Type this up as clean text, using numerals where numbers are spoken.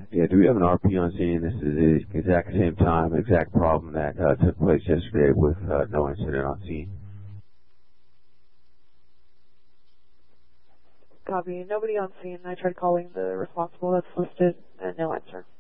Yeah, do we have an RP on scene? This is the exact same time, exact problem that took place yesterday with no incident on scene. Copy. Nobody on scene. I tried calling the responsible that's listed, and no answer.